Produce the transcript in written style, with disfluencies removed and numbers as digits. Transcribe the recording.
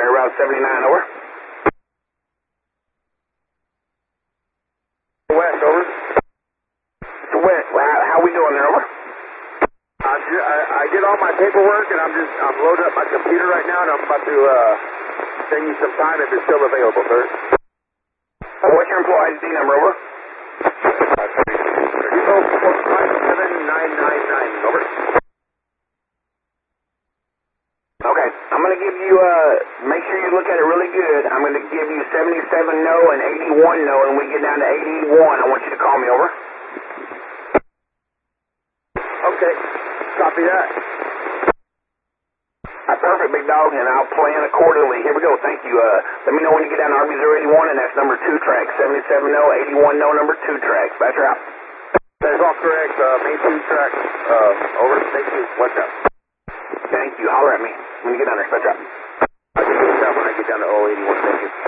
Air Route 79, over. West, over. To West, how we doing there, over? I did all my paperwork, and I'm loading up my computer right now, and I'm about to send you some time if it's still available, sir. What's your employee ID number, over? 3045999, over. Okay, I'm going to give you, make sure you look at it really good. I'm going to give you 77 no and 81 no, and when we get down to 81, I want you to call me, over. Okay, copy that. Perfect, big dog, and I'll plan accordingly. Here we go, thank you. Let me know when you get down to RB081, and that's number 2 track. 77 no, 81 no, number 2 track. Badger out. That is all correct. Main 2 track, over. Thank you. Watch out. Thank you. Holler at me when you get down there. Badger out. I'll get you when I get down to 081. Thank you.